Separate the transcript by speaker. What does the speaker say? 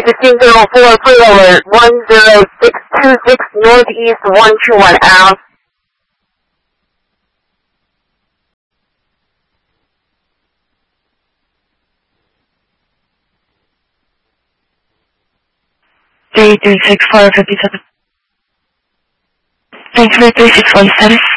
Speaker 1: 1604, pre-alert, 10626 Northeast 121 Ave.
Speaker 2: Three 364 57. 3 3 3 6 1 status.